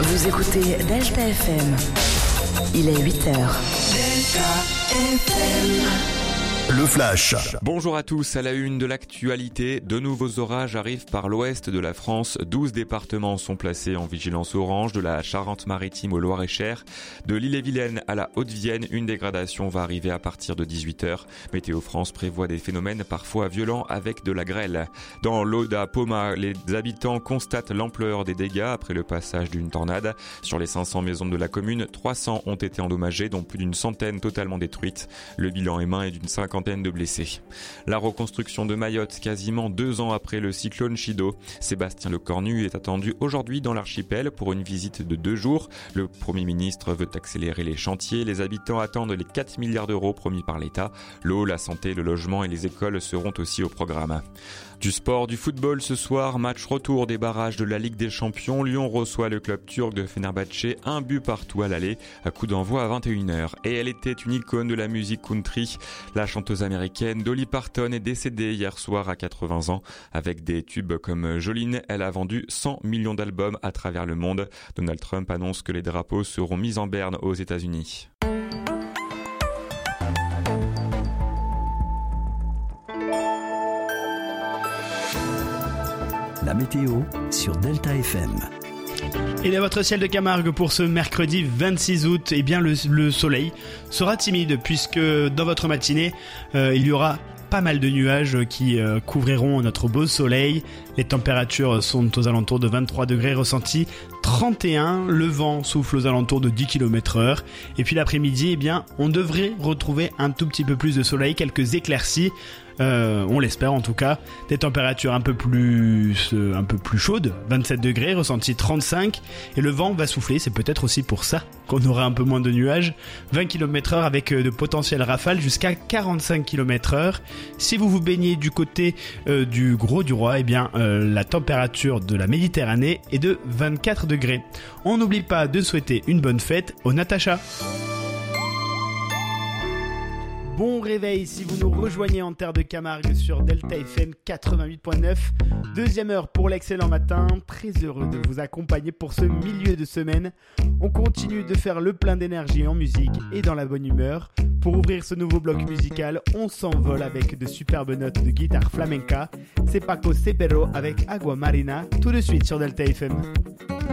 Vous écoutez Delta FM. Il est 8h. Delta FM. Le Flash. Bonjour à tous, à la une de l'actualité, de nouveaux orages arrivent par l'ouest de la France. 12 départements sont placés en vigilance orange, de la Charente-Maritime au Loir-et-Cher. De l'Ille-et-Vilaine à la Haute-Vienne, une dégradation va arriver à partir de 18h. Météo France prévoit des phénomènes parfois violents avec de la grêle. Dans l'Aude-à-Poma, les habitants constatent l'ampleur des dégâts après le passage d'une tornade. Sur les 500 maisons de la commune, 300 ont été endommagées, dont plus d'une centaine totalement détruites. Le bilan humain est d'une cinquantaine de blessés. La reconstruction de Mayotte, quasiment 2 ans après le cyclone Chido. Sébastien Lecornu est attendu aujourd'hui dans l'archipel pour une visite de 2 jours. Le Premier ministre veut accélérer les chantiers. Les habitants attendent les 4 milliards d'euros promis par l'État. L'eau, la santé, le logement et les écoles seront aussi au programme. Du sport, du football ce soir, match retour des barrages de la Ligue des Champions. Lyon reçoit le club turc de Fenerbahçe, 1 but partout à l'aller, à coup d'envoi à 21h. Et elle était une icône de la musique country. La chanteuse américaine Dolly Parton est décédée hier soir à 80 ans. Avec des tubes comme Jolene, elle a vendu 100 millions d'albums à travers le monde. Donald Trump annonce que les drapeaux seront mis en berne aux États-Unis. La météo sur Delta FM. Et dans votre ciel de Camargue pour ce mercredi 26 août, eh bien le soleil sera timide puisque dans votre matinée, il y aura pas mal de nuages qui couvriront notre beau soleil. Les températures sont aux alentours de 23 degrés ressentis, 31. Le vent souffle aux alentours de 10 km/h. Et puis l'après-midi, eh bien, on devrait retrouver un tout petit peu plus de soleil, quelques éclaircies. On l'espère en tout cas. Des températures un peu plus chaudes, 27 degrés, ressenti 35. Et le vent va souffler, c'est peut-être aussi pour ça qu'on aura un peu moins de nuages. 20 km/h avec de potentielles rafales jusqu'à 45 km/h. Si vous vous baignez du côté du Gros du Roi, eh bien la température de la Méditerranée est de 24 degrés. On n'oublie pas de souhaiter une bonne fête au Natacha. Bon réveil si vous nous rejoignez en terre de Camargue sur Delta FM 88.9. Deuxième heure pour l'excellent matin. Très heureux de vous accompagner pour ce milieu de semaine. On continue de faire le plein d'énergie en musique et dans la bonne humeur. Pour ouvrir ce nouveau bloc musical, on s'envole avec de superbes notes de guitare flamenca. C'est Paco Cepero avec Agua Marina, tout de suite sur Delta FM.